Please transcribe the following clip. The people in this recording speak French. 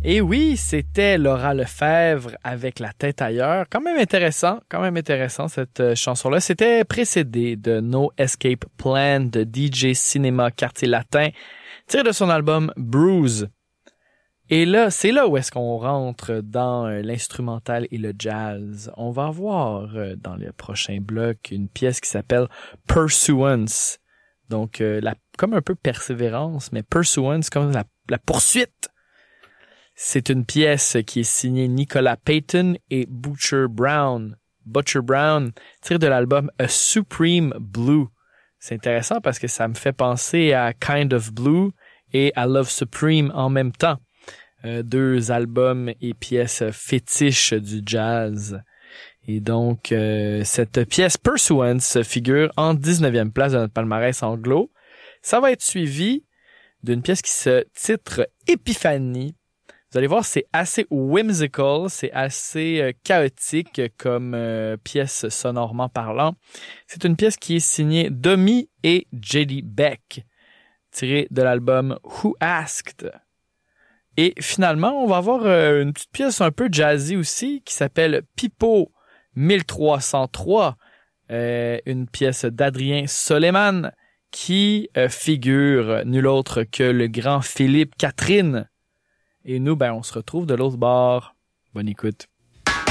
Et oui, c'était Laura Lefebvre avec La tête ailleurs. Quand même intéressant cette chanson-là. C'était précédé de No Escape Plan de DJ Cinéma Quartier Latin, tiré de son album Bruise. Et là, c'est là où est-ce qu'on rentre dans l'instrumental et le jazz. On va voir dans le prochain bloc une pièce qui s'appelle Pursuance. Donc, comme un peu persévérance, mais Pursuance comme la poursuite. C'est une pièce qui est signée Nicolas Payton et Butcher Brown, tirée de l'album A Supreme Blue. C'est intéressant parce que ça me fait penser à Kind of Blue et à Love Supreme en même temps. Deux albums et pièces fétiches du jazz. Et donc, cette pièce Pursuance figure en 19e place de notre palmarès anglo. Ça va être suivi d'une pièce qui se titre Épiphanie. Vous allez voir, c'est assez whimsical, c'est assez chaotique comme pièce sonorement parlant. C'est une pièce qui est signée Domi et J.D. Beck, tirée de l'album Who Asked. Et finalement, on va avoir une petite pièce un peu jazzy aussi qui s'appelle Pipo 1303, une pièce d'Adrien Soleiman qui figure nul autre que le grand Philippe Catherine. Et nous, on se retrouve de l'autre bord. Bonne écoute.